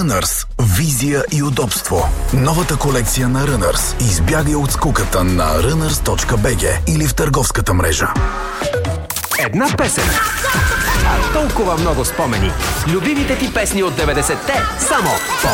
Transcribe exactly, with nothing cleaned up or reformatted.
Runners. Визия и удобство. Новата колекция на Runners. Избягай от скуката на runners точка би джи или в търговската мрежа. Една песен, а толкова много спомени. Любимите ти песни от деветдесетте само по